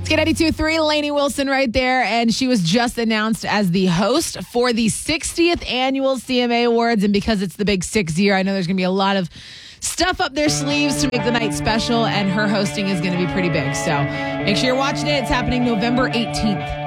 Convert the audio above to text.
It's K92.3, Lainey Wilson right there, and she was just announced as the host for the 60th annual CMA Awards, and because it's the big 6 year, I know there's going to be a lot of stuff up their sleeves to make the night special, and her hosting is going to be pretty big, so make sure you're watching it. It's happening November 18th.